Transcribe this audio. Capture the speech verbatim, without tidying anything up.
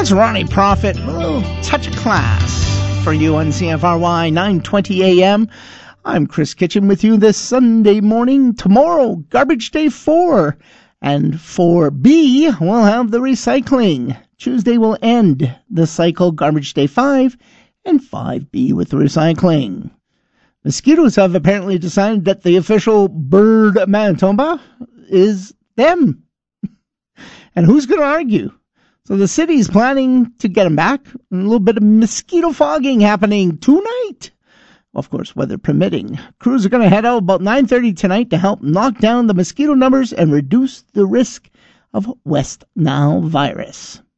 That's Ronnie Prophet, a little touch of class for you on C F R Y nine twenty A M. I'm Chris Kitchen with you this Sunday morning. Tomorrow, Garbage Day four. And four B, we'll have the recycling. Tuesday will end the cycle, Garbage Day five, and five B with the recycling. Mosquitoes have apparently decided that the official bird of Manitoba is them. And who's going to argue? So the city's planning to get them back. A little bit of mosquito fogging happening tonight. Of course, weather permitting. Crews are going to head out about nine thirty tonight to help knock down the mosquito numbers and reduce the risk of West Nile virus.